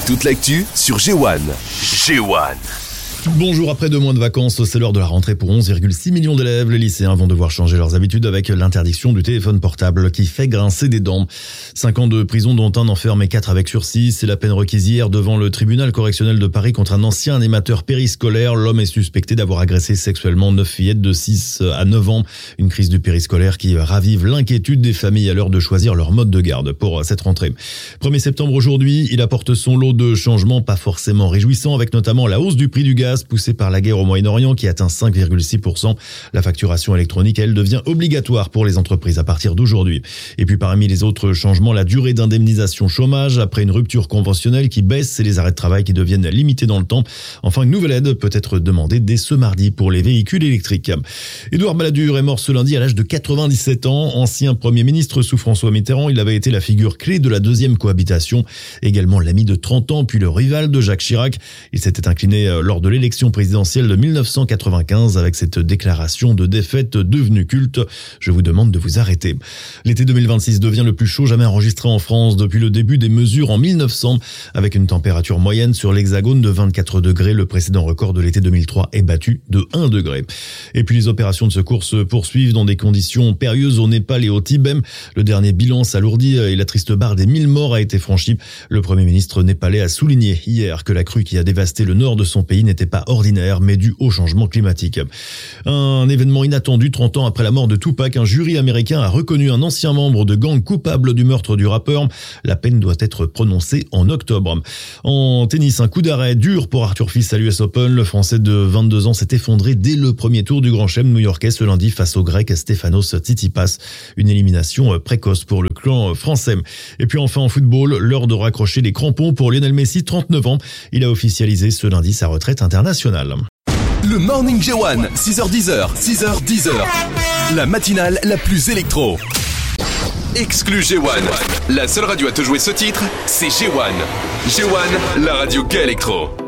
Toute l'actu sur G1. G1. Bonjour, après 2 mois de vacances, c'est l'heure de la rentrée pour 11,6 millions d'élèves. Les lycéens vont devoir changer leurs habitudes avec l'interdiction du téléphone portable qui fait grincer des dents. 5 ans de prison dont un enfermé 4 avec sursis. C'est la peine requise hier devant le tribunal correctionnel de Paris contre un ancien animateur périscolaire. L'homme est suspecté d'avoir agressé sexuellement 9 fillettes de 6 à 9 ans. Une crise du périscolaire qui ravive l'inquiétude des familles à l'heure de choisir leur mode de garde pour cette rentrée. 1er septembre aujourd'hui, il apporte son lot de changements pas forcément réjouissants avec notamment la hausse du prix du gaz poussée par la guerre au Moyen-Orient qui atteint 5,6%. La facturation électronique, elle, devient obligatoire pour les entreprises à partir d'aujourd'hui. Et puis parmi les autres changements, la durée d'indemnisation chômage après une rupture conventionnelle qui baisse et les arrêts de travail qui deviennent limités dans le temps. Enfin, une nouvelle aide peut être demandée dès ce mardi pour les véhicules électriques. Édouard Balladur est mort ce lundi à l'âge de 97 ans. Ancien Premier ministre sous François Mitterrand, il avait été la figure clé de la deuxième cohabitation. Également l'ami de 30 ans, puis le rival de Jacques Chirac. Il s'était incliné lors de l'élection présidentielle de 1995 avec cette déclaration de défaite devenue culte. Je vous demande de vous arrêter. L'été 2026 devient le plus chaud jamais enregistré en France depuis le début des mesures en 1900 avec une température moyenne sur l'hexagone de 24 degrés. Le précédent record de l'été 2003 est battu de 1 degré. Et puis les opérations de secours se poursuivent dans des conditions périlleuses au Népal et au Tibet. Le dernier bilan s'alourdit et la triste barre des 1000 morts a été franchie. Le Premier ministre népalais a souligné hier que la crue qui a dévasté le nord de son pays n'était pas ordinaire, mais dû au changement climatique. Un événement inattendu, 30 ans après la mort de Tupac, un jury américain a reconnu un ancien membre de gang coupable du meurtre du rappeur. La peine doit être prononcée en octobre. En tennis, un coup d'arrêt dur pour Arthur Fils à l'US Open. Le Français de 22 ans s'est effondré dès le premier tour du Grand Chelem new-yorkais ce lundi face au Grec Stefanos Tsitsipas. Une élimination précoce pour le clan français. Et puis enfin en football, l'heure de raccrocher les crampons pour Lionel Messi, 39 ans. Il a officialisé ce lundi sa retraite internationale. Le Morning G1, 6h10, 6h10. La matinale la plus électro. Exclu G1. La seule radio à te jouer ce titre, c'est G1. G1, la radio qu'électro.